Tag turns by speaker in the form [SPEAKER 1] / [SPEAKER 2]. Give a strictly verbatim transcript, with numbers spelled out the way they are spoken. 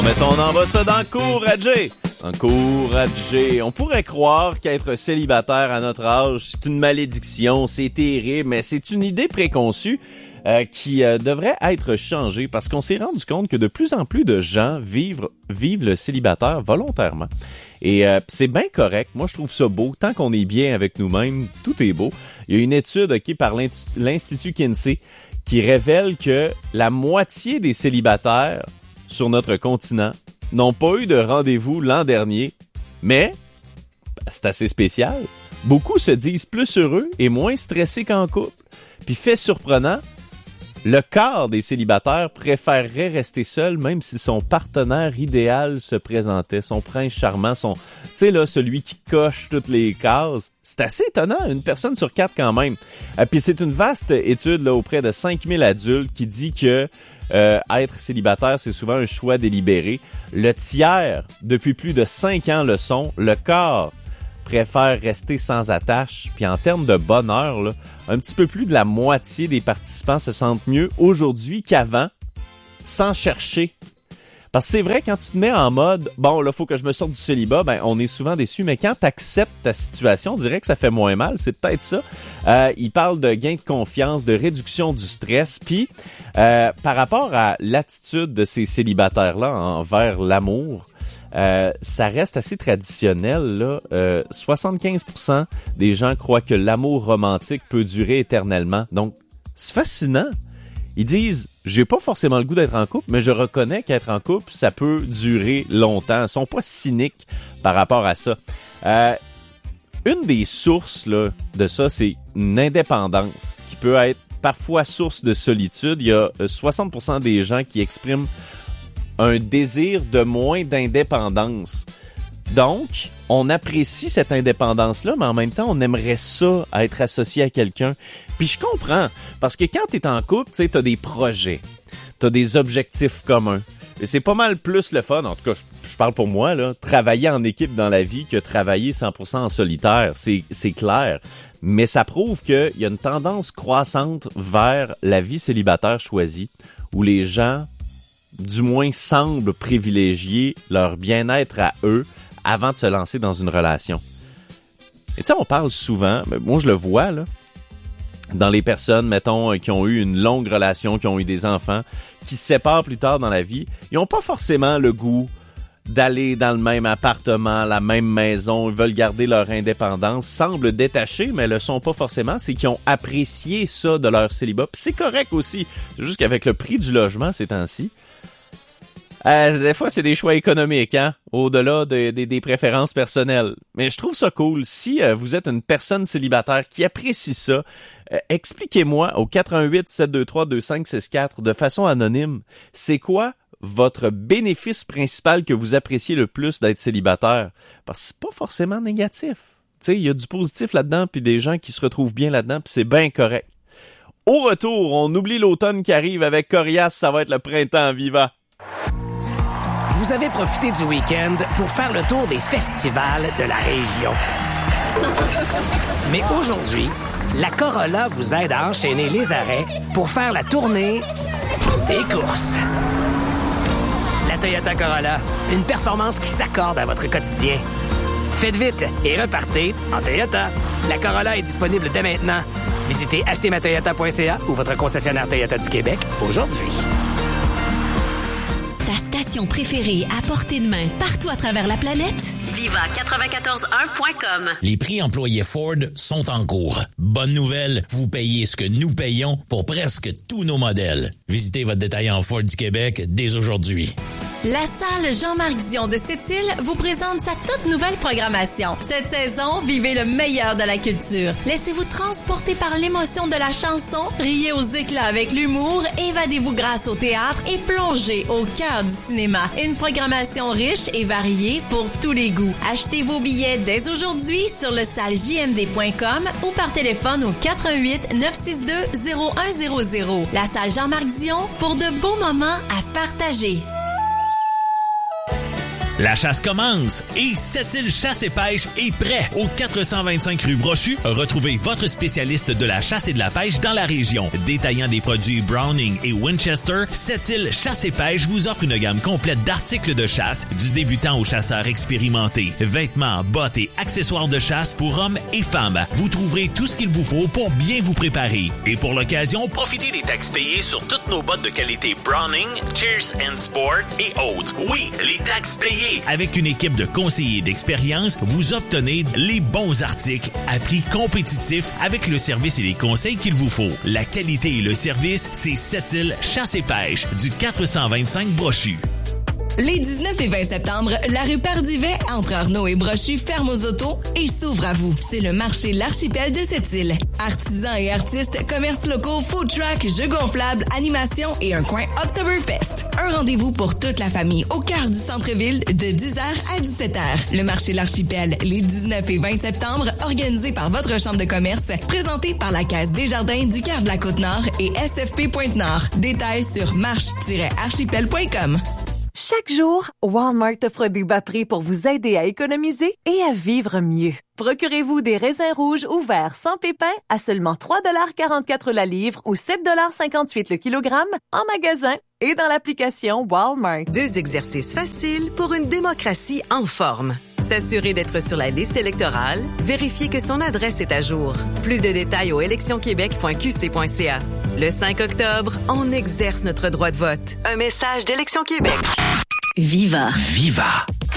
[SPEAKER 1] mais ça, on envoie ça dans Encourager. Encourager. On pourrait croire qu'être célibataire à notre âge, c'est une malédiction, c'est terrible, mais c'est une idée préconçue euh, qui euh, devrait être changée parce qu'on s'est rendu compte que de plus en plus de gens vivent, vivent le célibataire volontairement. Et euh, c'est bien correct. Moi, je trouve ça beau. Tant qu'on est bien avec nous-mêmes, tout est beau. Il y a une étude okay, par l'Institut Kinsey qui révèle que la moitié des célibataires sur notre continent n'ont pas eu de rendez-vous l'an dernier, mais c'est assez spécial. Beaucoup se disent plus heureux et moins stressés qu'en couple. Puis fait surprenant, le quart des célibataires préférerait rester seul même si son partenaire idéal se présentait, son prince charmant, son, tu sais là, celui qui coche toutes les cases. C'est assez étonnant, une personne sur quatre quand même. Et puis c'est une vaste étude là auprès de cinq mille adultes qui dit que Euh, être célibataire, c'est souvent un choix délibéré. Le tiers, depuis plus de cinq ans le sont. Le quart préfère rester sans attache. Puis en termes de bonheur, là, un petit peu plus de la moitié des participants se sentent mieux aujourd'hui qu'avant, sans chercher. Parce que c'est vrai, quand tu te mets en mode « Bon, là, faut que je me sorte du célibat », ben on est souvent déçu. Mais quand tu acceptes ta situation, on dirait que ça fait moins mal. C'est peut-être ça. Euh, il parle de gain de confiance, de réduction du stress. Puis, euh, par rapport à l'attitude de ces célibataires-là envers l'amour, euh, ça reste assez traditionnel, là. Euh, soixante-quinze pour cent des gens croient que l'amour romantique peut durer éternellement. Donc, c'est fascinant. Ils disent, j'ai pas forcément le goût d'être en couple, mais je reconnais qu'être en couple, ça peut durer longtemps. Ils sont pas cyniques par rapport à ça. Euh, une des sources là, de ça, c'est une indépendance qui peut être parfois source de solitude. Il y a soixante pour cent des gens qui expriment un désir de moins d'indépendance. Donc, on apprécie cette indépendance-là, mais en même temps, on aimerait ça, être associé à quelqu'un. Puis je comprends, parce que quand t'es en couple, tu sais, t'as des projets, t'as des objectifs communs. Et c'est pas mal plus le fun, en tout cas, je, je parle pour moi, là, travailler en équipe dans la vie que travailler cent pour cent en solitaire, c'est, c'est clair. Mais ça prouve qu'il y a une tendance croissante vers la vie célibataire choisie, où les gens, du moins, semblent privilégier leur bien-être à eux, avant de se lancer dans une relation. Et tu sais, on parle souvent, mais moi je le vois, là, dans les personnes, mettons, qui ont eu une longue relation, qui ont eu des enfants, qui se séparent plus tard dans la vie, ils n'ont pas forcément le goût d'aller dans le même appartement, la même maison, ils veulent garder leur indépendance, semblent détachés, mais le sont pas forcément, c'est qu'ils ont apprécié ça de leur célibat. Puis c'est correct aussi, c'est juste qu'avec le prix du logement ces temps-ci, Euh, des fois, c'est des choix économiques, hein, au-delà de, de, des préférences personnelles. Mais je trouve ça cool. Si euh, vous êtes une personne célibataire qui apprécie ça, euh, expliquez-moi au quatre un huit sept deux trois deux cinq six quatre de façon anonyme, c'est quoi votre bénéfice principal que vous appréciez le plus d'être célibataire? Parce que c'est pas forcément négatif. Tu sais, il y a du positif là-dedans, puis des gens qui se retrouvent bien là-dedans, puis c'est bien correct. Au retour, on oublie l'automne qui arrive avec Corias, ça va être le printemps vivant.
[SPEAKER 2] Vous avez profité du week-end pour faire le tour des festivals de la région. Mais aujourd'hui, la Corolla vous aide à enchaîner les arrêts pour faire la tournée des courses. La Toyota Corolla, une performance qui s'accorde à votre quotidien. Faites vite et repartez en Toyota. La Corolla est disponible dès maintenant. Visitez acheter ma toyota point c a ou votre concessionnaire Toyota du Québec aujourd'hui.
[SPEAKER 3] Ta station préférée à portée de main partout à travers la planète? Viva quatre-vingt-quatorze un point com.
[SPEAKER 4] Les prix employés Ford sont en cours. Bonne nouvelle, vous payez ce que nous payons pour presque tous nos modèles. Visitez votre détaillant Ford du Québec dès aujourd'hui.
[SPEAKER 3] La salle Jean-Marc Dion de Sept-Îles vous présente sa toute nouvelle programmation. Cette saison, vivez le meilleur de la culture. Laissez-vous transporter par l'émotion de la chanson, riez aux éclats avec l'humour, évadez-vous grâce au théâtre et plongez au cœur du cinéma. Une programmation riche et variée pour tous les goûts. Achetez vos billets dès aujourd'hui sur le salle j m d point com ou par téléphone au quatre un huit neuf six deux zéro un zéro zéro. La salle Jean-Marc Dion pour de beaux moments à partager.
[SPEAKER 4] La chasse commence et Sept-Îles Chasse et Pêche est prêt. Au quatre cent vingt-cinq rue Brochu, retrouvez votre spécialiste de la chasse et de la pêche dans la région. Détaillant des produits Browning et Winchester, Sept-Îles Chasse et Pêche vous offre une gamme complète d'articles de chasse, du débutant au chasseur expérimenté. Vêtements, bottes et accessoires de chasse pour hommes et femmes. Vous trouverez tout ce qu'il vous faut pour bien vous préparer. Et pour l'occasion, profitez des taxes payées sur toutes nos bottes de qualité Browning, Cheers and Sport et autres. Oui, les taxes payées. Avec une équipe de conseillers d'expérience, vous obtenez les bons articles à prix compétitif avec le service et les conseils qu'il vous faut. La qualité et le service, c'est Sept-Îles Chasse et Pêche du quatre cent vingt-cinq Brochu.
[SPEAKER 3] Les dix-neuf et vingt septembre, la rue Pardivet, entre Arnaud et Brochu, ferme aux autos et s'ouvre à vous. C'est le marché L'Archipel de Sept-Îles. Artisans et artistes, commerces locaux, food truck, jeux gonflables, animations et un coin Oktoberfest. Un rendez-vous pour toute la famille au cœur du centre-ville de dix heures à dix-sept heures. Le marché L'Archipel, les dix-neuf et vingt septembre, organisé par votre chambre de commerce, présenté par la Caisse Desjardins du cœur de la Côte-Nord et S F P Pointe-Nord. Détails sur marche tiret archipel point com.
[SPEAKER 5] Chaque jour, Walmart offre des bas prix pour vous aider à économiser et à vivre mieux. Procurez-vous des raisins rouges ou verts sans pépins à seulement trois dollars quarante-quatre la livre ou sept dollars cinquante-huit le kilogramme en magasin et dans l'application Walmart.
[SPEAKER 6] Deux exercices faciles pour une démocratie en forme. S'assurer d'être sur la liste électorale, vérifier que son adresse est à jour. Plus de détails au élections québec point q c point c a. Le cinq octobre, on exerce notre droit de vote. Un message d'Élections Québec.
[SPEAKER 7] Viva.
[SPEAKER 2] Viva.